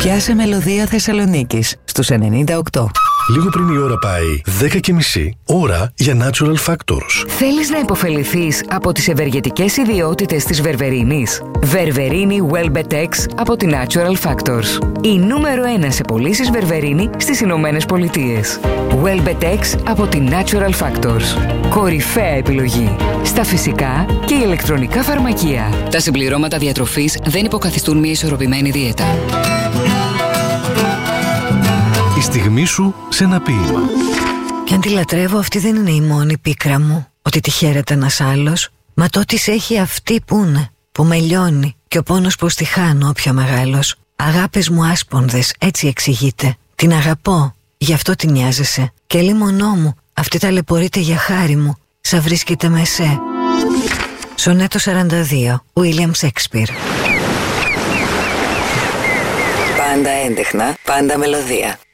Πιάσε μελωδία Θεσσαλονίκης στους 98. Λίγο πριν η ώρα πάει 10:30, ώρα για Natural Factors. Θέλεις να υποφεληθείς από τις ευεργετικές ιδιότητες της βερβερίνης? Βερβερίνη Welbetex από τη Natural Factors. Η νούμερο 1 σε πωλήσεις βερβερίνη στις Ηνωμένες Πολιτείες. Welbetex από τη Natural Factors. Κορυφαία επιλογή στα φυσικά και ηλεκτρονικά φαρμακεία. Τα συμπληρώματα διατροφής δεν υποκαθιστούν μια ισορροπημένη δίαιτα. Η στιγμή σου σε ένα ποίημα. Κι αν τη λατρεύω, αυτή δεν είναι η μόνη πίκρα μου, ότι τη χαίρεται ένας άλλος. Μα το της έχει αυτή που είναι, που με λιώνει, και ο πόνος πως τη χάνω όποιο μεγάλος. Αγάπες μου άσπονδες, έτσι εξηγείται. Την αγαπώ, γι' αυτό την νοιάζεσαι. Και λίμωνό μου, αυτή ταλαιπωρείται για χάρη μου, σα βρίσκεται με σε. Σονέτο 42, William Shakespeare. Πάντα έντεχνα, πάντα μελωδία.